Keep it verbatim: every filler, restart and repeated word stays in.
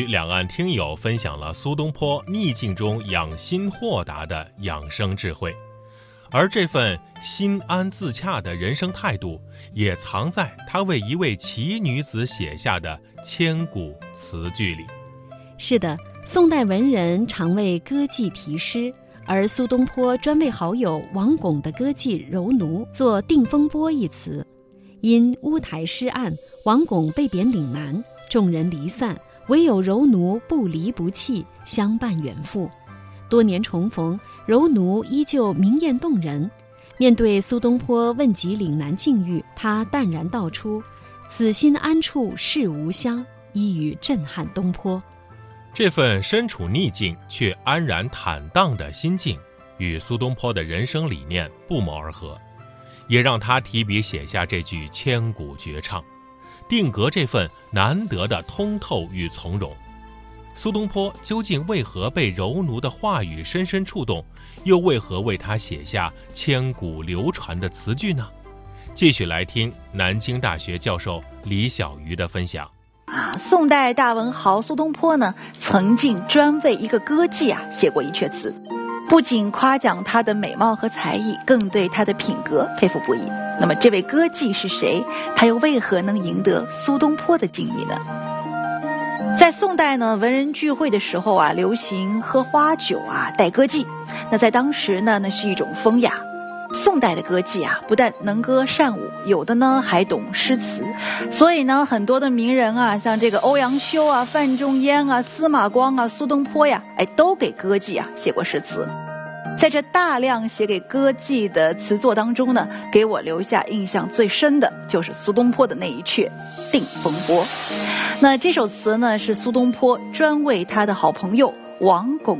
两岸听友分享了苏东坡逆境中养心豁达的养生智慧，而这份心安自洽的人生态度，也藏在他为一位奇女子写下的千古词句里。 是的，宋代文人常为歌妓题诗，而苏东坡专为好友王巩的歌妓柔奴作《定风波》一词。因乌台诗案，王巩被贬岭南，众人离散，唯有柔奴不离不弃，相伴远赴。多年重逢，柔奴依旧明艳动人。面对苏东坡问及岭南境遇，他淡然道出：“此心安处是无乡”，一语震撼东坡。 这份身处逆境却安然坦荡的心境，与苏东坡的人生理念不谋而合，也让他提笔写下这句千古绝唱，定格这份难得的通透与从容。苏东坡究竟为何被柔奴的话语深深触动，又为何为他写下千古流传的词句呢？继续来听南京大学教授李小鱼的分享。 啊，宋代大文豪苏东坡呢，曾经专为一个歌妓啊写过一阙词，不仅夸奖她的美貌和才艺，更对她的品格佩服不已。那么这位歌妓是谁？她又为何能赢得苏东坡的敬意呢？在宋代呢，文人聚会的时候啊，流行喝花酒啊，带歌妓。那在当时呢，那是一种风雅。宋代的歌妓啊，不但能歌善舞，有的呢还懂诗词，所以呢，很多的名人啊，像这个欧阳修啊、范仲淹啊、司马光啊、苏东坡呀，哎，都给歌妓啊写过诗词。在这大量写给歌妓的词作当中呢，给我留下印象最深的就是苏东坡的那一阙《定风波》。那这首词呢，是苏东坡专为他的好朋友王巩